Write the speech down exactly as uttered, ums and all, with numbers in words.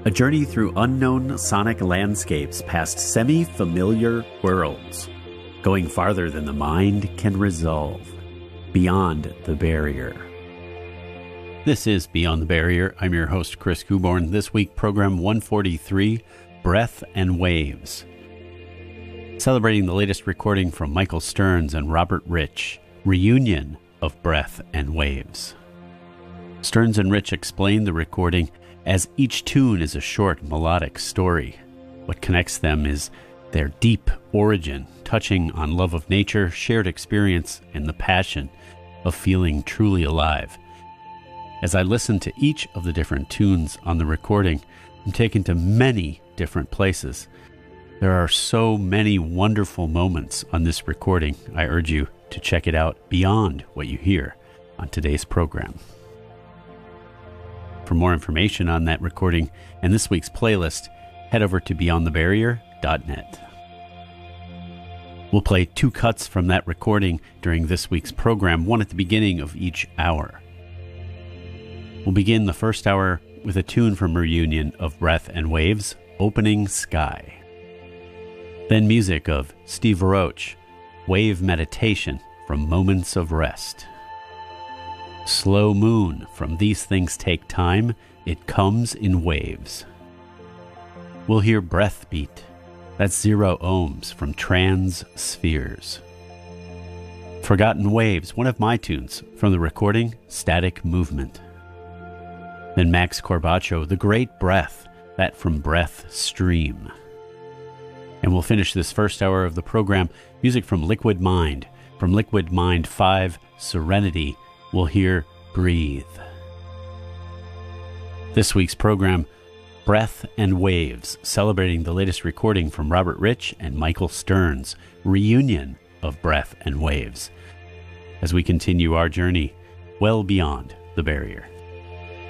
A journey through unknown sonic landscapes past semi-familiar worlds, going farther than the mind can resolve, beyond the barrier. This is Beyond the Barrier. I'm your host, Chris Kuborn. This week, program one forty-three, Breath and Waves. Celebrating the latest recording from Michael Stearns and Robert Rich, Reunion of Breath and Waves. Stearns and Rich explain the recording as each tune is a short melodic story. What connects them is their deep origin, touching on love of nature, shared experience, and the passion of feeling truly alive. As I listen to each of the different tunes on the recording, I'm taken to many different places. There are so many wonderful moments on this recording. I urge you to check it out beyond what you hear on today's program. For more information on that recording and this week's playlist, head over to beyond the barrier dot net. We'll play two cuts from that recording during this week's program, one at the beginning of each hour. We'll begin the first hour with a tune from Reunion of Breath and Waves, Opening Sky. Then music of Steve Roach, Wave Meditation from Moments of Rest. Slow Moon from These Things Take Time, It Comes in Waves. We'll hear Breath Beat, that's Zero Ohms from Trans Spheres. Forgotten Waves, one of my tunes from the recording Static Movement. Then Max Corbacho, The Great Breath, that from Breath Stream. And we'll finish this first hour of the program, music from Liquid Mind. From Liquid Mind five, Serenity, we'll hear Breathe. This week's program, Breath and Waves, celebrating the latest recording from Robert Rich and Michael Stearns, Reunion of Breath and Waves, as we continue our journey well beyond the barrier.